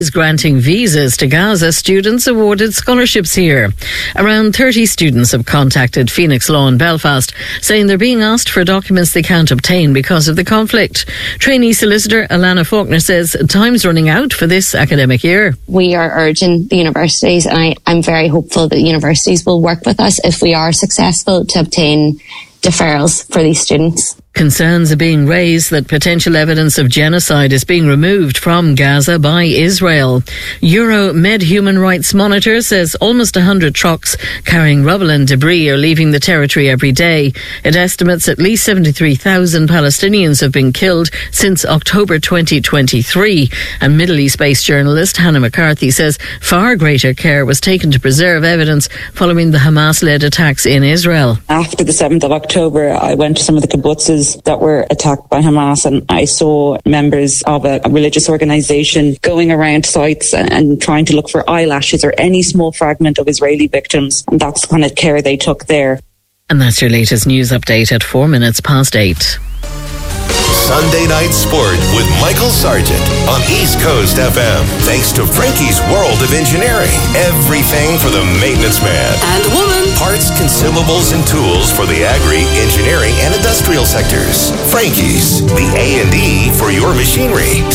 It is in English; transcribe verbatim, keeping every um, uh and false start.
is granting visas to Gaza students awarded scholarships here. Around thirty students have contacted Phoenix Law in Belfast, saying they're being asked for documents they can't obtain because of the conflict. Trainee solicitor Alana Faulkner says time's running out for this academic year. We are urging the universities, and I, I'm very hopeful that universities will work with us if we are successful to obtain deferrals for these students. Concerns are being raised that potential evidence of genocide is being removed from Gaza by Israel. Euromed Human Rights Monitor says almost one hundred trucks carrying rubble and debris are leaving the territory every day. It estimates at least seventy-three thousand Palestinians have been killed since October twenty twenty-three. And Middle East-based journalist Hannah McCarthy says far greater care was taken to preserve evidence following the Hamas-led attacks in Israel. After the seventh of October, I went to some of the kibbutzes that were attacked by Hamas, and I saw members of a, a religious organisation going around sites and, and trying to look for eyelashes or any small fragment of Israeli victims, and that's the kind of care they took there. And that's your latest news update at four minutes past eight. Sunday Night Sport with Michael Sargent on East Coast F M. Thanks to Frankie's World of Engineering. Everything for the maintenance man and woman. Parts, consumables, and tools for the agri, engineering, and industrial sectors. Frankie's, the A and E for your machinery.